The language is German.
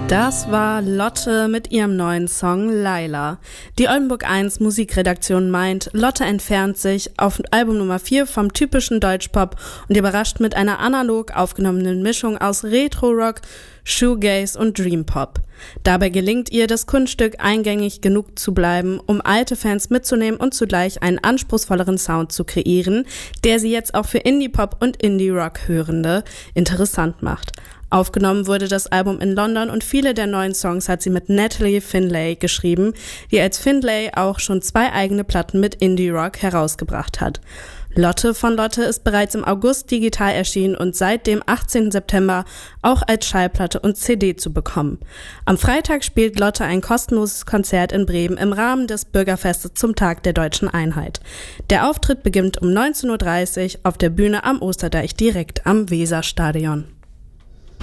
Das war Lotte mit ihrem neuen Song Laila. Die Oldenburg 1 Musikredaktion meint, Lotte entfernt sich auf Album Nummer 4 vom typischen Deutschpop und überrascht mit einer analog aufgenommenen Mischung aus Retro-Rock, Shoegaze und Dream-Pop. Dabei gelingt ihr das Kunststück, eingängig genug zu bleiben, um alte Fans mitzunehmen und zugleich einen anspruchsvolleren Sound zu kreieren, der sie jetzt auch für Indie-Pop und Indie-Rock-Hörende interessant macht. Aufgenommen wurde das Album in London und viele der neuen Songs hat sie mit Natalie Findlay geschrieben, die als Findlay auch schon 2 eigene Platten mit Indie-Rock herausgebracht hat. Lotte von Lotte ist bereits im August digital erschienen und seit dem 18. September auch als Schallplatte und CD zu bekommen. Am Freitag spielt Lotte ein kostenloses Konzert in Bremen im Rahmen des Bürgerfestes zum Tag der Deutschen Einheit. Der Auftritt beginnt um 19:30 Uhr auf der Bühne am Osterdeich direkt am Weserstadion.